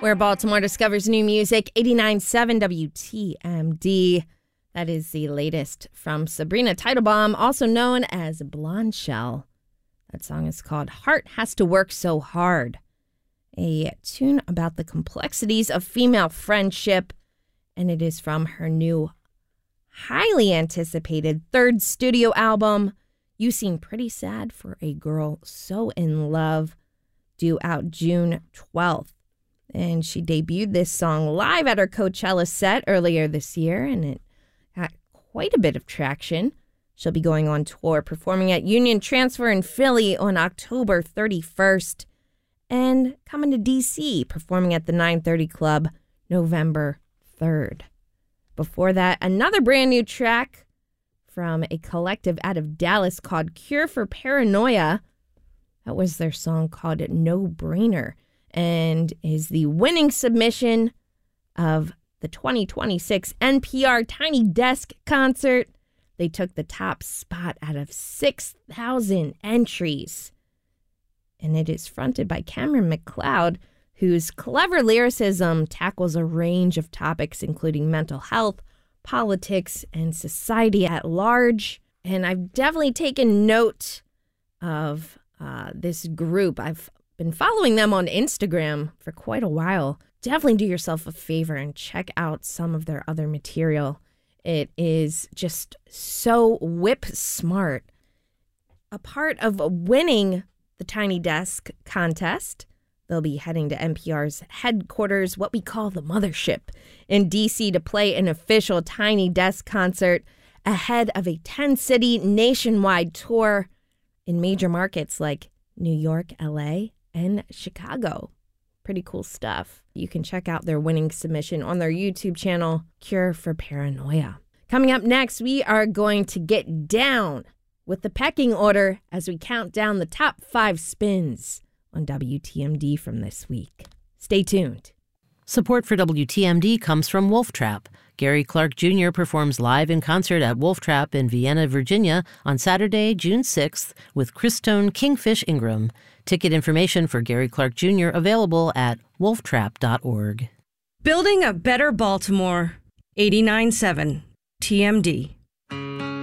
Where Baltimore discovers new music, 89.7 WTMD. That is the latest from Sabrina Teitelbaum, also known as Blonde Shell. That song is called Heart Has to Work So Hard, a tune about the complexities of female friendship, and it is from her new, highly anticipated third studio album, You Seem Pretty Sad for a Girl So in Love, due out June 12th. And she debuted this song live at her Coachella set earlier this year, and it got quite a bit of traction. She'll be going on tour, performing at Union Transfer in Philly on October 31st, and coming to D.C., performing at the 930 Club November 3rd. Before that, another brand new track from a collective out of Dallas called Cure for Paranoia. That was their song called No Brainer, and is the winning submission of the 2026 NPR Tiny Desk concert. They took the top spot out of 6,000 entries. And it is fronted by Cameron McLeod, whose clever lyricism tackles a range of topics, including mental health, politics, and society at large. And I've definitely taken note of this group. I've been following them on Instagram for quite a while. Definitely do yourself a favor and check out some of their other material. It is just so whip smart. A part of winning the Tiny Desk contest, they'll be heading to NPR's headquarters, what we call the mothership, in D.C. to play an official Tiny Desk concert ahead of a 10-city nationwide tour in major markets like New York, L.A., and Chicago. Pretty cool stuff. You can check out their winning submission on their YouTube channel, Cure for Paranoia. Coming up next, we are going to get down with the pecking order as we count down the top 5 spins on WTMD from this week. Stay tuned. Support for WTMD comes from Wolf Trap. Gary Clark Jr. performs live in concert at Wolf Trap in Vienna, Virginia on Saturday, June 6th with Christone Kingfish Ingram. Ticket information for Gary Clark Jr. available at wolftrap.org. Building a better Baltimore. 89.7 TMD.